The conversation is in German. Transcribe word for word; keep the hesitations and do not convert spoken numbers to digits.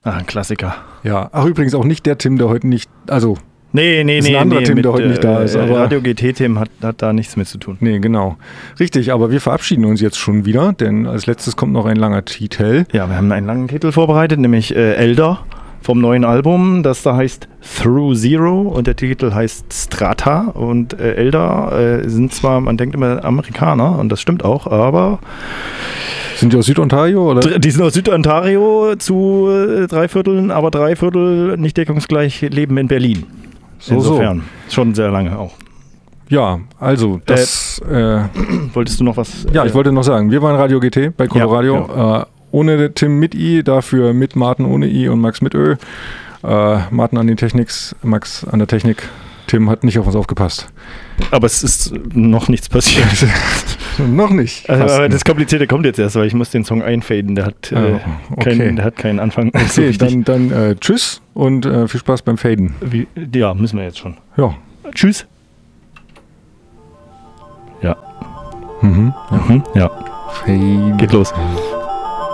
Ah, ein Klassiker. Ja, ach übrigens auch nicht der Tim, der heute nicht, also Nee, nee, ist nee. ein anderer nee, Tim, mit, der heute nicht da ist. Aber Radio G T-Tim hat, hat da nichts mit zu tun. Nee, genau. Richtig, aber wir verabschieden uns jetzt schon wieder, denn als letztes kommt noch ein langer Titel. Ja, wir haben einen langen Titel vorbereitet, nämlich äh, Elder vom neuen Album, das da heißt Through Zero und der Titel heißt Strata und äh, Elder äh, sind zwar, man denkt immer Amerikaner und das stimmt auch, aber sind die aus Südontario, oder? Die sind aus Südontario zu äh, drei Vierteln, aber drei Viertel nicht deckungsgleich leben in Berlin. So, Insofern, so. Schon sehr lange auch. Ja, also das... Äh, äh, wolltest du noch was? Ja, äh, ich wollte noch sagen, wir waren Radio G T bei Coloradio. Ja, ja. Äh, ohne Tim mit I, dafür mit Martin ohne I und Max mit Ö. Äh, Martin an den Techniks, Max an der Technik. Tim hat nicht auf uns aufgepasst. Aber es ist noch nichts passiert. Noch nicht. Also, aber das Komplizierte kommt jetzt erst, weil ich muss den Song einfaden. Der hat, oh, äh, okay. keinen, der hat keinen Anfang. Okay, so dann, dann äh, tschüss und äh, viel Spaß beim Faden. Wie, ja, müssen wir jetzt schon. Ja. Tschüss. Ja. Mhm. Mhm. Ja. Fade. Geht los.